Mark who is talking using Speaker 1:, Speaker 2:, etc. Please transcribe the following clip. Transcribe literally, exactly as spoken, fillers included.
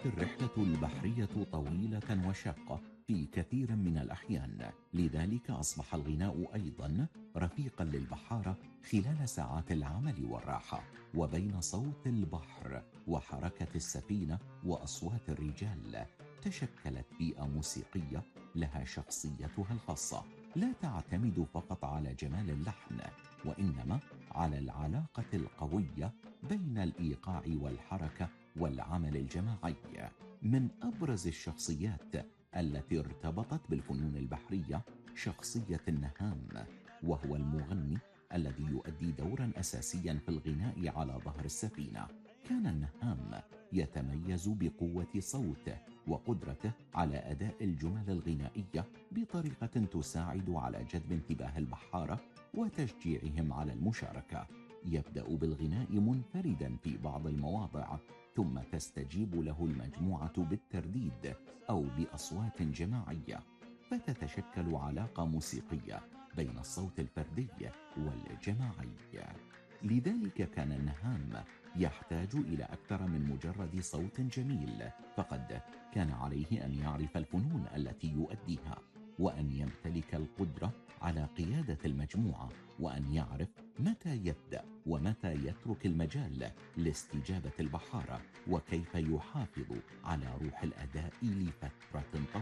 Speaker 1: كانت الرحلة البحرية طويلة وشاقة في كثير من الأحيان، لذلك أصبح الغناء أيضا رفيقا للبحارة خلال ساعات العمل والراحة. وبين صوت البحر وحركة السفينة وأصوات الرجال تشكلت بيئة موسيقية لها شخصيتها الخاصة، لا تعتمد فقط على جمال اللحن، وإنما على العلاقة القوية بين الإيقاع والحركة والعمل الجماعي. من أبرز الشخصيات التي ارتبطت بالفنون البحرية شخصية النهام، وهو المغني الذي يؤدي دورا أساسيا في الغناء على ظهر السفينة. كان النهام يتميز بقوة صوته وقدرته على أداء الجمل الغنائية بطريقة تساعد على جذب انتباه البحارة وتشجيعهم على المشاركة. يبدأ بالغناء منفردا في بعض المواضع، ثم تستجيب له المجموعة بالترديد أو بأصوات جماعية، فتتشكل علاقة موسيقية بين الصوت الفردي والجماعي. لذلك كان النهام يحتاج إلى أكثر من مجرد صوت جميل، فقد كان عليه أن يعرف الفنون التي يؤديها، وأن يمتلك القدرة على قيادة المجموعة، وأن يعرف متى يبدأ ومتى يترك المجال لاستجابة البحارة، وكيف يحافظ على روح الأداء لفترة طويلة.